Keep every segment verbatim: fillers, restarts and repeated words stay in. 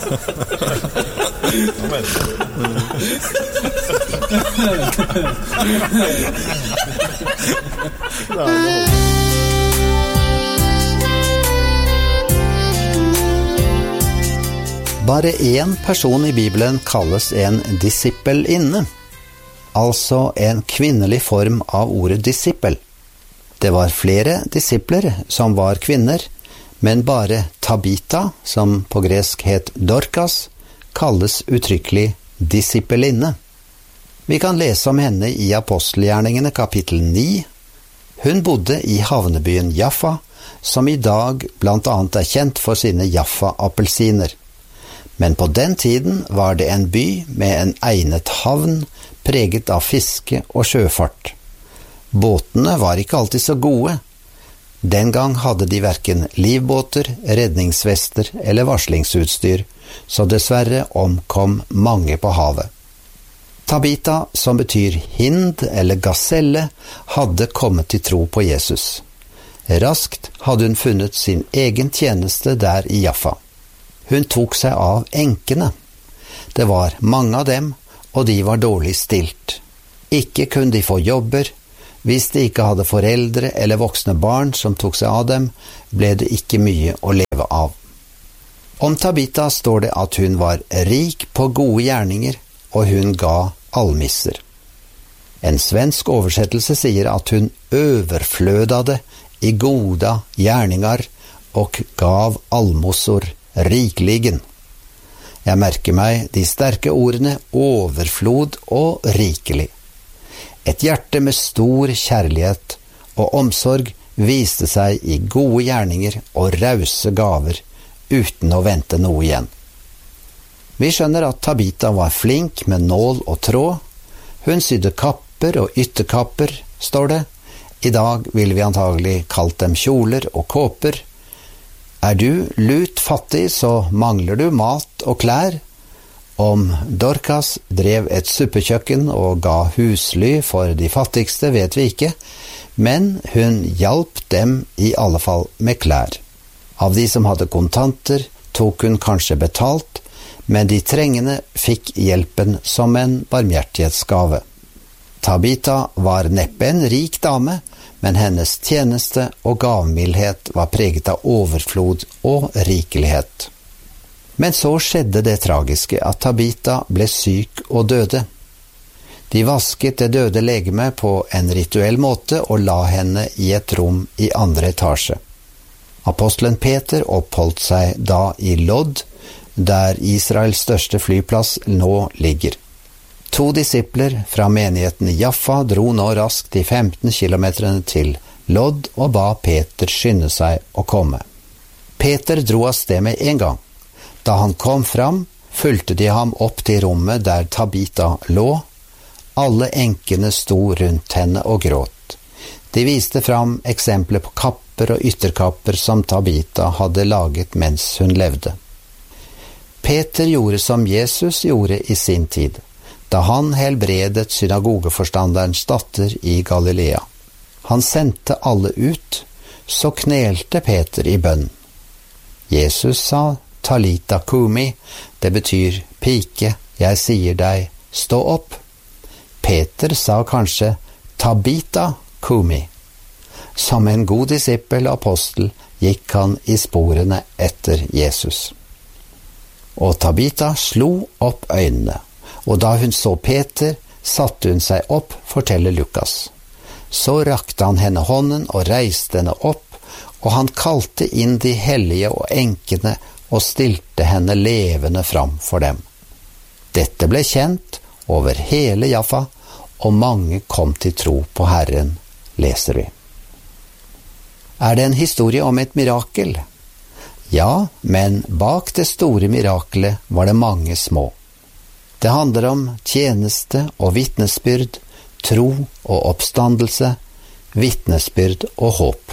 Bare en person i Bibelen kalles en disippelinne, altså en kvinnelig form av ordet disippel. Det var flere disipler som var kvinner, men bare Tabita, som på gresk het Dorcas, kalles uttrykkelig disippelinne. Vi kan lese om henne i Apostelgjerningene kapittel ni. Hun bodde i havnebyen Jaffa, som i dag blant annet er kjent for sine Jaffa-appelsiner. Men på den tiden var det en by med en egnet havn, preget av fiske og sjøfart. Båtene var ikke alltid så gode. Den gang hadde de hverken livbåter, redningsvester eller varslingsutstyr, så dessverre omkom mange på havet. Tabita, som betyr hind eller gaselle, hadde kommet til tro på Jesus. Raskt hadde hun funnet sin egen tjeneste der i Jaffa. Hun tok seg av enkene. Det var mange av dem, og de var dårlig stilt. Ikke kunne de få jobber. Hvis de ikke hadde foreldre eller voksne barn som tok seg av dem, ble det ikke mye å leve av. Om Tabita står det at hun var rik på gode gjerninger, og hun ga almisser. En svensk oversettelse sier at hun overflødade i goda gjerningar og gav almosor rikligen. Jeg merker meg de sterke ordene overflod og rikelig. Et hjerte med stor kjærlighet og omsorg viste seg i gode gjerninger og rause gaver, uten å vente noe igjen. Vi skjønner at Tabita var flink med nål og tråd. Hun sydde kapper og ytterkapper, står det. I dag vil vi antagelig kalt dem kjoler og kåper. Er du lut fattig, så mangler du mat og klær. Om Dorcas drev et suppekjøkken og ga husly for de fattigste, vet vi ikke, men hun hjalp dem i alle fall med klær. Av de som hadde kontanter, tok hun kanskje betalt, men de trengende fikk hjelpen som en barmhjertighetsgave. Tabita var neppe en rik dame, men hennes tjeneste og gavmildhet var preget av overflod og rikelighet. Men så skjedde det tragiske at Tabita ble syk og døde. De vasket det døde legeme på en rituell måte og la henne i et rom i andre etasje. Apostelen Peter oppholdt seg da i Lod, der Israels største flyplass nå ligger. To disipler fra menigheten i Jaffa dro nå raskt de femten kilometerne til Lod og ba Peter skynde seg å komme. Peter dro av sted med en gang. Da han kom fram, fulgte de ham opp til rommet der Tabita lå. Alle enkene sto rundt henne og gråt. De viste fram eksempler på kapper og ytterkapper som Tabita hadde laget mens hun levde. Peter gjorde som Jesus gjorde i sin tid, da han helbredet synagogeforstanderens datter i Galilea. Han sendte alle ut, så knelte Peter i bønn. Jesus sa, Talita kumi, det betyr pike, jeg sier deg, stå opp. Peter sa kanskje, Tabita kumi. Som en god disippel og apostel gikk han i sporene etter Jesus. Og Tabita slo opp øynene, og da hun så Peter, satte hun seg opp, forteller Lukas. Så rakte han henne hånden og reiste henne opp, og han kalte inn de hellige og enkene og stilte henne levende fram for dem. Dette ble kjent over hele Jaffa, og mange kom til tro på Herren, leser vi. Er det en historie om et mirakel? Ja, men bak det store mirakelet var det mange små. Det handler om tjeneste og vitnesbyrd, tro og oppstandelse, vitnesbyrd og håp.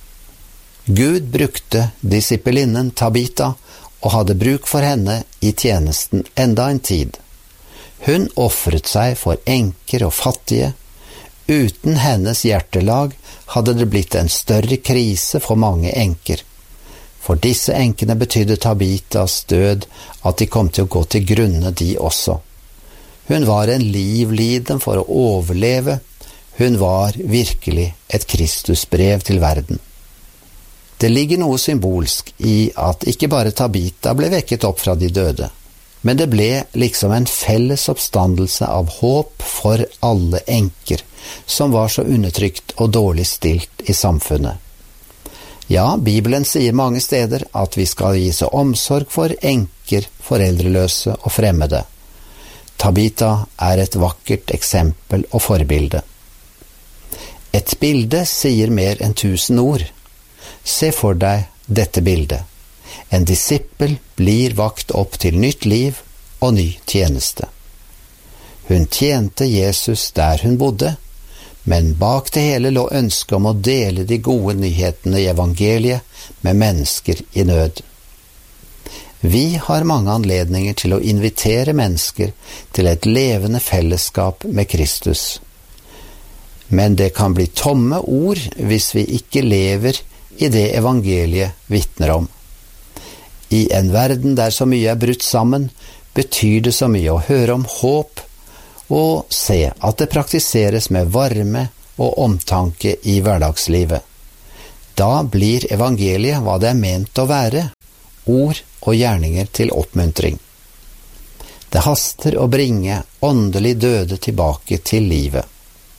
Gud brukte disippelinnen Tabita og hadde bruk for henne i tjenesten enda en tid. Hun offret seg for enker og fattige. Uten hennes hjertelag hadde det blitt en større krise for mange enker. For disse enkene betydde Tabitas død at de kom til å gå til grunne de også. Hun var en livliden for å overleve. Hun var virkelig et Kristusbrev til verden. Det ligger noe symbolsk i at ikke bare Tabita ble vekket opp fra de døde, men det ble liksom en felles oppstandelse av håp for alle enker som var så undertrykt og dårlig stilt i samfunnet. Ja, Bibelen sier mange steder at vi skal vise omsorg for enker, foreldreløse og fremmede. Tabita er et vakkert eksempel og forbilde. Et bilde sier mer enn tusen ord. Se for deg dette bildet. En disippel blir vakt opp til nytt liv og ny tjeneste. Hun tjente Jesus der hun bodde, men bak det hele lå ønsket om å dele de gode nyhetene i evangeliet med mennesker i nød. Vi har mange anledninger til å invitere mennesker til et levende fellesskap med Kristus. Men det kan bli tomme ord hvis vi ikke lever i det evangeliet vitner om. I en verden der så mye er brutt sammen, betyr det så mye å høre om håp og se at det praktiseres med varme og omtanke i hverdagslivet. Da blir evangeliet hva det er ment å være, ord og gjerninger til oppmuntring. Det haster å bringe åndelig døde tilbake til livet.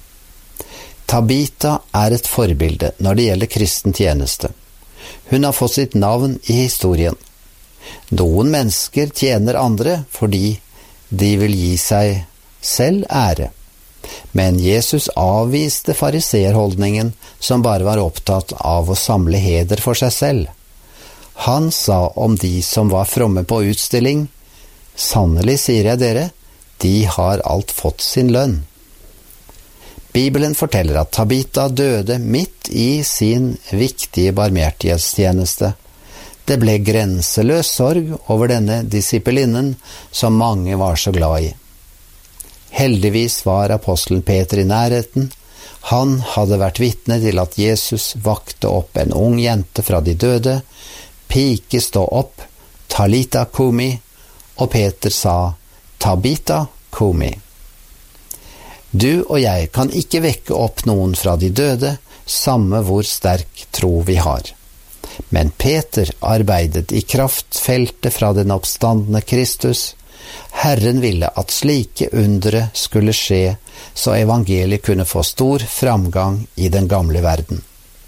Tabita er et forbilde når det gjelder kristen tjeneste. Hun har fått sitt navn i historien. Noen mennesker tjener andre fordi de vil gi seg selv ære. Men Jesus avviste fariseerholdningen som bare var opptatt av å samle heder for seg selv. Han sa om de som var fromme på utstilling, «Sannelig sier jeg dere, de har alt fått sin lønn». Bibelen forteller at Tabita døde midt i sin viktige barmhjertighetstjeneste. Det ble grenseløs sorg over denne disippelinnen som mange var så glad i. Heldigvis var apostelen Peter i nærheten. Han hadde vært vitne til at Jesus vakte opp en ung jente fra de døde. Pike, stå opp, Talita kumi, og Peter sa, Tabita kumi. Du og jeg kan ikke vekke opp noen fra de døde, samme hvor sterk tro vi har. Men Peter arbeidet i kraftfeltet fra den oppstandende Kristus. Herren ville at slike undre skulle skje, så evangeliet kunne få stor framgang i den gamle verden.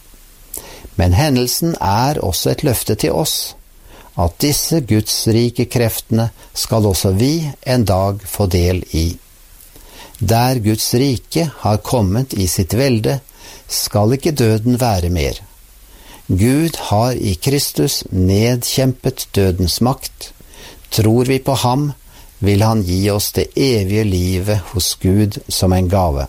Men hendelsen er også et løfte til oss, at disse gudsrike kreftene skal også vi en dag få del i. Der Guds rike har kommet i sitt velde, skal ikke døden være mer. Gud har i Kristus nedkjempet dødens makt. Tror vi på ham, vil han gi oss det evige livet hos Gud som en gave.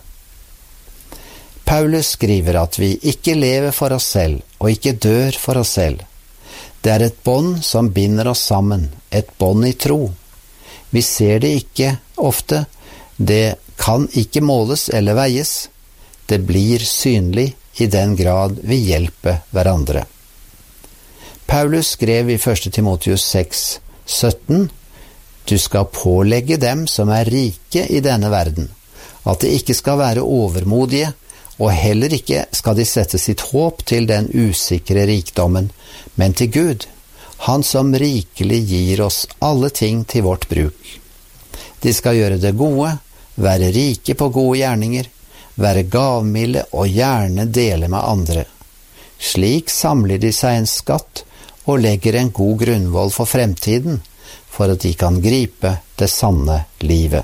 Paulus skriver at vi ikke lever for oss selv, og ikke dør for oss selv. Det er et bånd som binder oss sammen, et bånd i tro. Vi ser det ikke ofte, det kan ikke måles eller veies. Det blir synlig i den grad vi hjelper hverandre. Paulus skrev i første Timoteus seks sytten, «Du skal pålegge dem som er rike i denne verden, at de ikke skal være overmodige, og heller ikke skal de sette sitt håp til den usikre rikdommen, men til Gud, han som rikelig gir oss alle ting til vårt bruk. De skal gjøre det gode, være rike på gode gjerninger, være gavmilde og gjerne dele med andre. Slik samler de seg en skatt og legger en god grunnvoll for fremtiden, for at de kan gripe det sanne livet.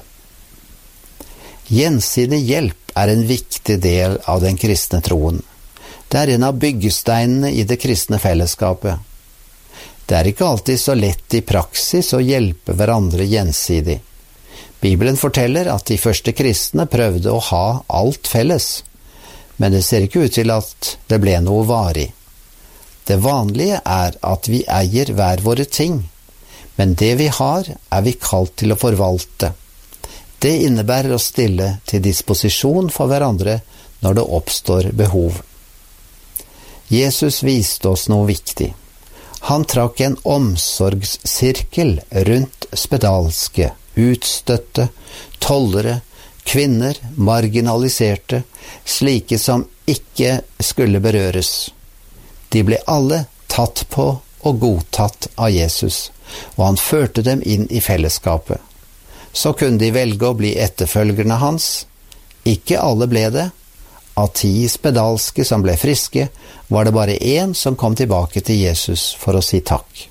Gjensidig hjelp er en viktig del av den kristne troen. Det er en av byggesteinene i det kristne fellesskapet. Det er ikke alltid så lett i praksis å hjelpe hverandre gjensidig. Bibelen forteller at de første kristne prøvde å ha alt felles, men det ser ikke ut til at det ble noe varig. Det vanlige er at vi eier hver våre ting, men det vi har er vi kalt til å forvalte. Det innebærer å stille til disposisjon for hverandre når det oppstår behov. Jesus viste oss noe viktig. Han trakk en omsorgssirkel rundt spedalske, utstøtte, tollere, kvinner, marginaliserte, slike som ikke skulle berøres. De ble alle tatt på og godtatt av Jesus, og han førte dem inn i fellesskapet. Så kunne de velge å bli etterfølgerne hans. Ikke alle ble det. Av ti spedalske som ble friske, var det bare én som kom tilbake til Jesus for å si takk.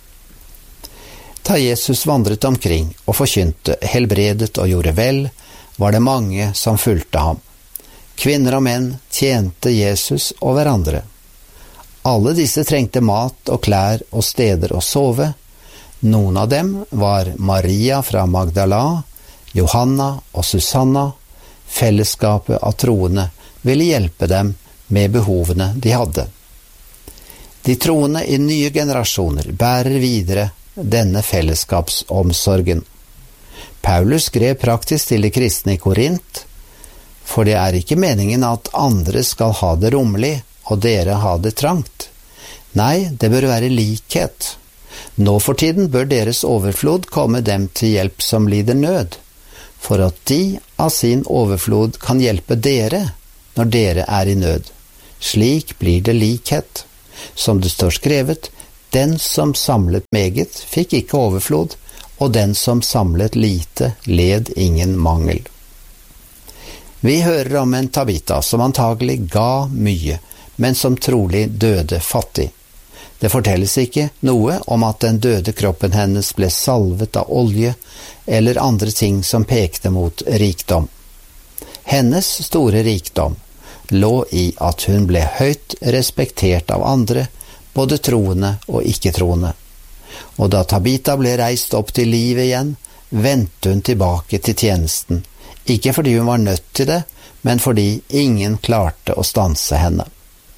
Da Jesus vandret omkring og forkynte, helbredet og gjorde vel, var det mange som fulgte ham. Kvinner og menn tjente Jesus og hverandre. Alle disse trengte mat og klær og steder å sove. Noen av dem var Maria fra Magdala, Johanna og Susanna. Fellesskapet av troende ville hjelpe dem med behovene de hadde. De troende i nye generasjoner bærer videre denne fellesskapsomsorgen. Paulus skrev praktisk til de kristne i Korint, for det er ikke meningen at andre skal ha det rommelig, og dere ha det trangt. Nei, det bør være likhet. Nå for tiden bør deres overflod komme dem til hjelp som lider nød, for at de av sin overflod kan hjelpe dere når dere er i nød. Slik blir det likhet. Som det står skrevet, den som samlet meget fikk ikke overflod, og den som samlet lite led ingen mangel. Vi hører om en Tabita som antagelig ga mye, men som trolig døde fattig. Det fortelles ikke noe om at den døde kroppen hennes ble salvet av olje eller andre ting som pekte mot rikdom. Hennes store rikdom lå i at hun ble høyt respektert av andre, både troende og ikke-troende. Og da Tabita ble reist opp til livet igjen, vendte hun tilbake til tjenesten, ikke fordi hun var nødt til det, men fordi ingen klarte å stanse henne.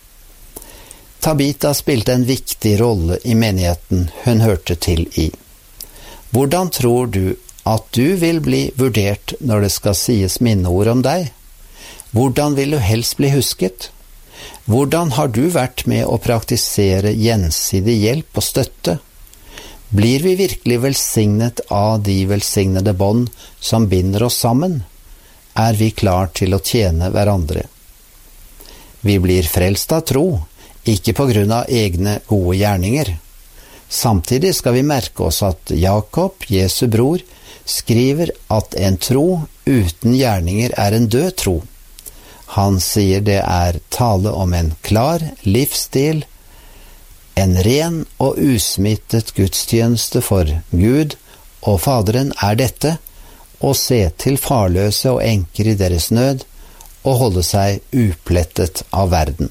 Tabita spilte en viktig rolle i menigheten hun hørte til i. Hvordan tror du at du vil bli vurdert når det skal sies minneord om deg? Hvordan vil du helst bli husket? Hvordan har du vært med å praktisere gjensidig hjelp og støtte? Blir vi virkelig velsignet av de velsignede bånd som binder oss sammen? Er vi klar til å tjene hverandre? Vi blir frelst av tro, ikke på grunn av egne gode gjerninger. Samtidig skal vi merke oss at Jakob, Jesu bror, skriver at en tro uten gjerninger er en død tro. Han sier det er tale om en klar livsstil, en ren og usmittet gudstjeneste for Gud, og Faderen er dette, å se til farløse og enker i deres nød, og holde seg uplettet av verden.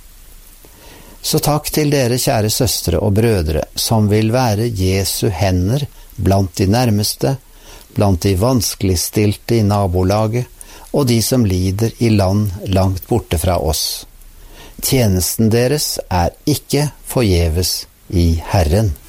Så takk til dere kjære søstre og brødre, som vil være Jesu hender blant de nærmeste, blant de vanskeligstilte i nabolaget, og de som lider i land langt borte fra oss. Tjenesten deres er ikke forgjeves i Herren.